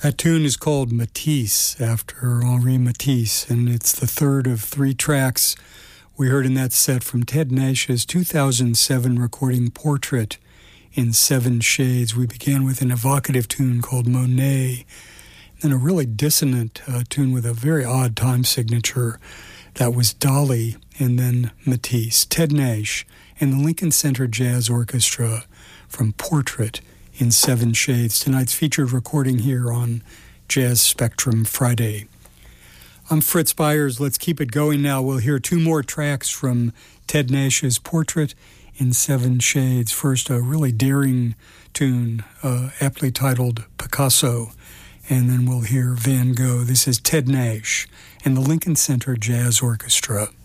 That tune is called Matisse, after Henri Matisse, and it's the third of three tracks we heard in that set from Ted Nash's 2007 recording Portrait in Seven Shades. We began with an evocative tune called Monet, then a really dissonant tune with a very odd time signature that was Dali, and then Matisse. Ted Nash and the Lincoln Center Jazz Orchestra from Portrait in Seven Shades, tonight's featured recording here on Jazz Spectrum Friday. I'm Fritz Byers. Let's keep it going now. We'll hear two more tracks from Ted Nash's Portrait in Seven Shades. First, a really daring tune, aptly titled Picasso, and then we'll hear Van Gogh. This is Ted Nash and the Lincoln Center Jazz Orchestra.